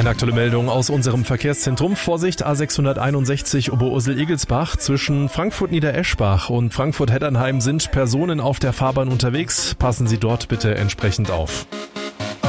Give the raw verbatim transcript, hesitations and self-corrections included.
Eine aktuelle Meldung aus unserem Verkehrszentrum. Vorsicht, A sechshunderteinundsechzig Oberursel-Egelsbach. Zwischen Frankfurt-Niedereschbach und Frankfurt-Heddernheim sind Personen auf der Fahrbahn unterwegs. Passen Sie dort bitte entsprechend auf.